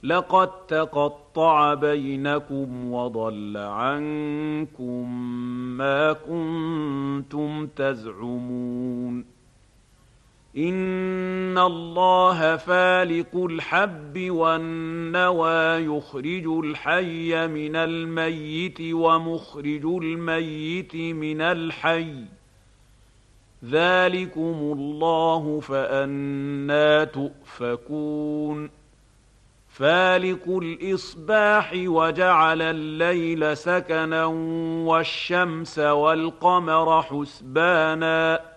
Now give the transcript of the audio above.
لقد تقطع بينكم وضل عنكم ما كنتم تزعمون إن الله فالق الحب والنوى يخرج الحي من الميت ومخرج الميت من الحي ذلكم الله فأنى تؤفكون فالق الإصباح وجعل الليل سكنا والشمس والقمر حسبانا